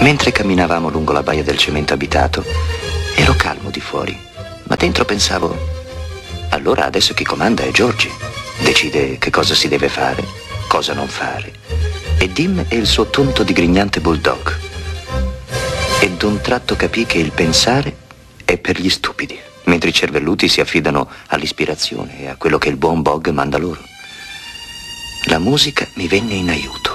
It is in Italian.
Mentre camminavamo lungo la baia del cemento abitato, ero calmo di fuori, ma dentro pensavo: allora adesso chi comanda è Giorgi. Decide che cosa si deve fare, cosa non fare. E Dim è il suo tonto digrignante bulldog. E d'un tratto capì che il pensare è per gli stupidi, mentre i cervelluti si affidano all'ispirazione e a quello che il buon Bog manda loro. La musica mi venne in aiuto.